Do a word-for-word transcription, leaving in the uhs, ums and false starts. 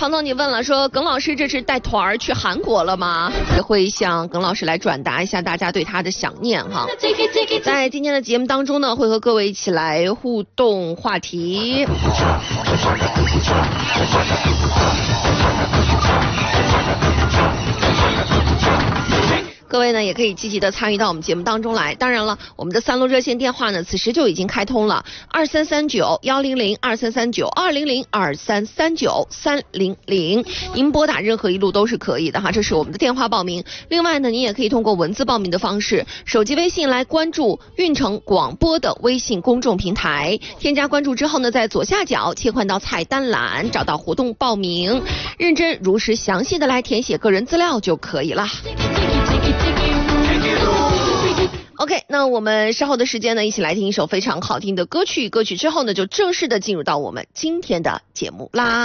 曹总，你问了说耿老师这是带团儿去韩国了吗？也会向耿老师来转达一下大家对他的想念哈。在今天的节目当中呢，会和各位一起来互动话题。各位呢也可以积极的参与到我们节目当中来。当然了，我们的三路热线电话呢此时就已经开通了二三三九一零零二三三九二零零二三三九三零零，您拨打任何一路都是可以的哈，这是我们的电话报名。另外呢，您也可以通过文字报名的方式，手机微信来关注运城广播的微信公众平台，添加关注之后呢，在左下角切换到菜单栏，找到活动报名，认真如实详细的来填写个人资料就可以了。OK， 那我们稍后的时间呢，一起来听一首非常好听的歌曲。歌曲之后呢，就正式的进入到我们今天的节目啦。